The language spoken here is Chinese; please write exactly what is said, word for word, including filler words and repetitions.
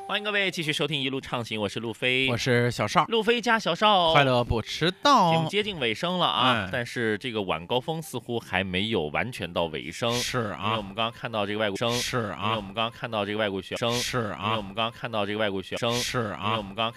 欢迎各位继续收听一路畅行，我是路飞， 我是小邵， 路飞加小邵， 快乐不迟到。 节目接近尾声了啊， 哎、 但是这个晚高峰似乎还没有完全到尾声。 是啊， 因为我们刚刚看到这个外国生， 是啊， 因为我们刚刚看到这个外国学生， 是啊， 因为我们刚刚看到这个外国学生， 是啊， 因为我们刚刚